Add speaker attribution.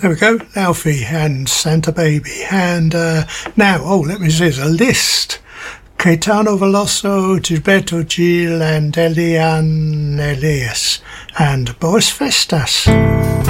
Speaker 1: There we go, Laufey and Santa Baby. And now, let me see, there's a list. Caetano Veloso, Gilberto Gil and Elian Elias and Boris Festas.